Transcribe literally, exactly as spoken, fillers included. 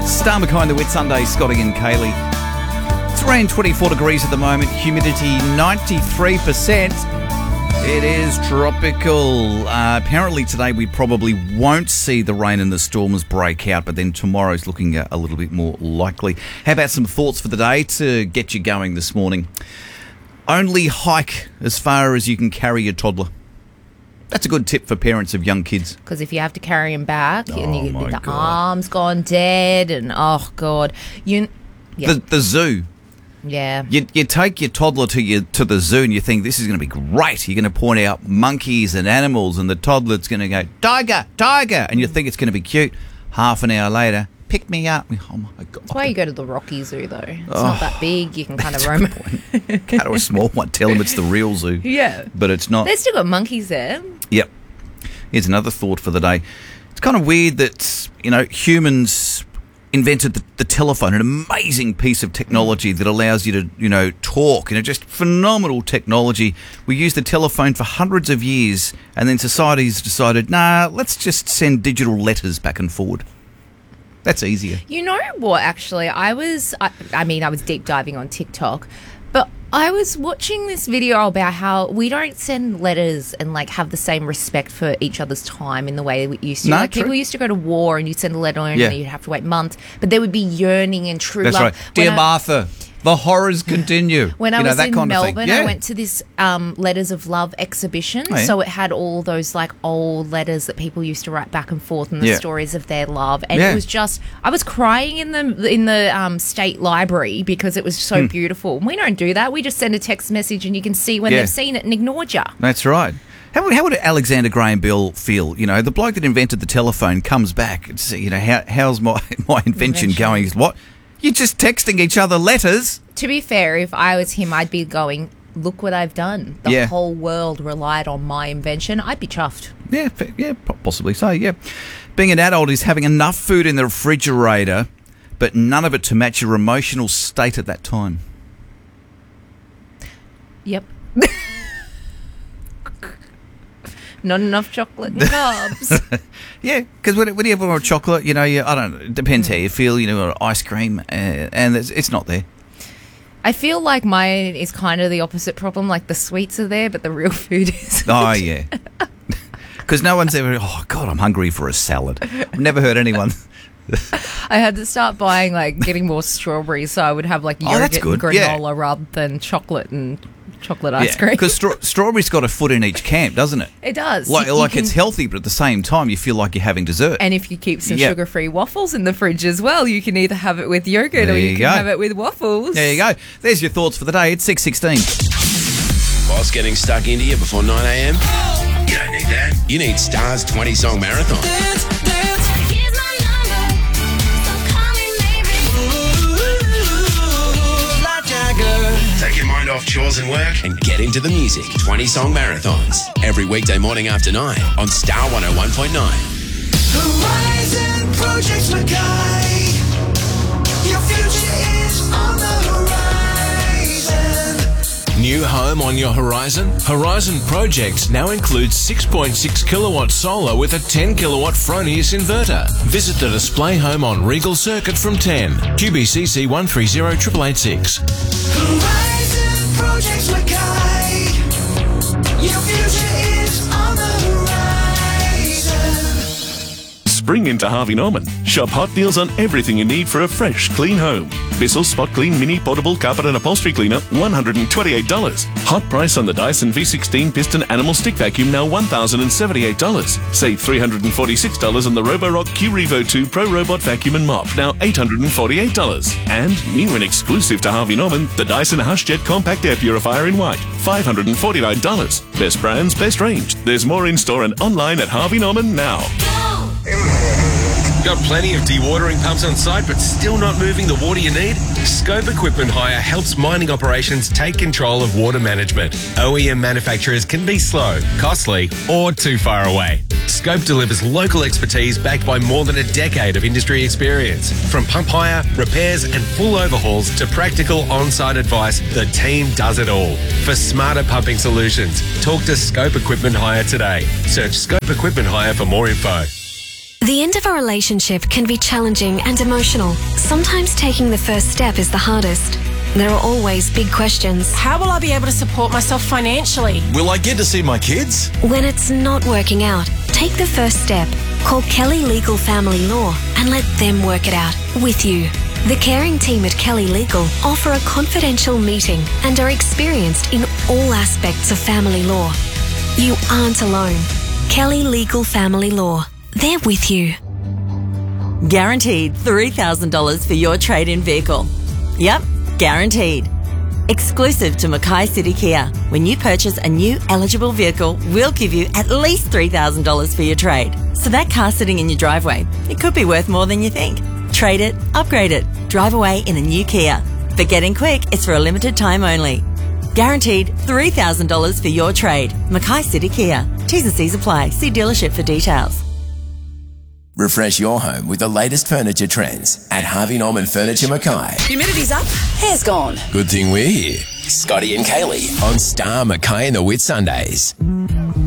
Star McKay, the Whitsunday, Scotty and Kaylee. It's around twenty-four degrees at the moment, humidity ninety-three percent. It is tropical. Uh, apparently today we probably won't see the rain and the storms break out, but then tomorrow's looking a, a little bit more likely. How about some thoughts for the day to get you going this morning? Only hike as far as you can carry your toddler. That's a good tip for parents of young kids. Because if you have to carry him back Oh, and you, my the God. arm's gone dead and, oh, God. You, yeah. The, the zoo. yeah. You, you take your toddler to your to the zoo and you think this is going to be great. You're going to point out monkeys and animals and the toddler's going to go, tiger, tiger, and you think it's going to be cute. Half an hour later, pick me up. Oh, my God. That's why you go to the Rocky Zoo, though. It's Oh, not that big. You can kind of roam. Go to a small one. Tell them it's the real zoo. Yeah. But it's not. They've still got monkeys there. Yep. Here's another thought for the day. It's kind of weird that, you know, humans invented the, the telephone, an amazing piece of technology that allows you to, you know, talk, you know, just phenomenal technology. We used the telephone for hundreds of years, and then society's decided, nah, let's just send digital letters back and forward. That's easier. You know what, actually? I was, I, I mean, I was deep diving on TikTok, but I was watching this video about how we don't send letters and, like, have the same respect for each other's time in the way we used to. No, like, true. people used to go to war and you'd send a letter and Yeah. you'd have to wait months, but there would be yearning and true That's love. right. When Dear I- Martha, the horrors continue. When I you know, was that in kind of thing. Melbourne, Yeah. I went to this um, Letters of Love exhibition. Oh, yeah. So it had all those, like, old letters that people used to write back and forth and the Yeah. stories of their love. And Yeah. it was just, I was crying in the in the um, state library because it was so Hmm. beautiful. We don't do that. We just send a text message and you can see when Yeah. they've seen it and ignored you. That's right. How would, how would Alexander Graham Bell feel? You know, the bloke that invented the telephone comes back and says, you know, how, how's my, my invention Invention. going? He goes, what? You're just texting each other letters? To be fair, if I was him, I'd be going, look what I've done. The Yeah. whole world relied on my invention. I'd be chuffed. Yeah, fa- yeah, po- possibly so, yeah. Being an adult is having enough food in the refrigerator, but none of it to match your emotional state at that time. Yep. Not enough chocolate and carbs. Yeah, because when, when you have more chocolate, you know, you, I don't know, it depends how you feel, you know, or ice cream, uh, and it's, it's not there. I feel like mine is kind of the opposite problem. Like the sweets are there, but the real food isn't. Oh, yeah. Because no one's ever, oh, God, I'm hungry for a salad. I've never heard anyone. I had to start buying, like, getting more strawberries so I would have, like, Oh, yogurt that's and good, yeah. granola rather than chocolate and chocolate ice Yeah, cream. because stra- strawberry's got a foot in each camp, doesn't it? It does. Like, You- you like can- it's healthy, but at the same time, you feel like you're having dessert. And if you keep some Yeah. sugar-free waffles in the fridge as well, you can either have it with yogurt There or you, you can go. have it with waffles. There you go. There's your thoughts for the day. It's six sixteen. Boss getting stuck into you before nine a.m? You don't need that. You need Star's twenty song marathon. Here's my number, so call me maybe. Take your mind off chores and work and get into the music. twenty song marathons. Every weekday morning after nine on Star one oh one point nine. Horizon Projects Mackay. Your future is on the horizon. New home on your horizon? Horizon Projects now includes six point six kilowatt solar with a ten kilowatt Fronius inverter. Visit the display home on Regal Circuit from ten. Q B C C one three zero eight eight eight six. Horizon Projects Mackay. Your future is on the horizon. Spring into Harvey Norman. Shop hot deals on everything you need for a fresh, clean home. Bissell Spot Clean Mini Portable Carpet and Upholstery Cleaner, one hundred twenty-eight dollars. Hot price on the Dyson V sixteen Piston Animal Stick Vacuum, now one thousand seventy-eight dollars. Save three hundred forty-six dollars on the Roborock Q Revo two Pro Robot Vacuum and Mop, now eight hundred forty-eight dollars. And new and exclusive to Harvey Norman, the Dyson HushJet Compact Air Purifier in white, five hundred forty-nine dollars. Best brands, best range. There's more in store and online at Harvey Norman now. Got plenty of dewatering pumps on site, but still not moving the water you need? Scope Equipment Hire helps mining operations take control of water management. O E M manufacturers can be slow, costly, or too far away. Scope delivers local expertise backed by more than a decade of industry experience. From pump hire, repairs, and full overhauls to practical on-site advice, the team does it all. For smarter pumping solutions, talk to Scope Equipment Hire today. Search Scope Equipment Hire for more info. The end of a relationship can be challenging and emotional. Sometimes taking the first step is the hardest. There are always big questions. How will I be able to support myself financially? Will I get to see my kids? When it's not working out, take the first step. Call Kelly Legal Family Law and let them work it out with you. The caring team at Kelly Legal offer a confidential meeting and are experienced in all aspects of family law. You aren't alone. Kelly Legal Family Law. They're with you. Guaranteed three thousand dollars for your trade-in vehicle. Yep, guaranteed. Exclusive to Mackay City Kia. When you purchase a new eligible vehicle, we'll give you at least three thousand dollars for your trade. So that car sitting in your driveway, it could be worth more than you think. Trade it, upgrade it, drive away in a new Kia. But get in quick, it's for a limited time only. Guaranteed three thousand dollars for your trade. Mackay City Kia. T's and C's apply. See dealership for details. Refresh your home with the latest furniture trends at Harvey Norman Furniture Mackay. Humidity's up, hair's gone. Good thing we're here. Scotty and Kaylee on Star Mackay and the Whit Sundays.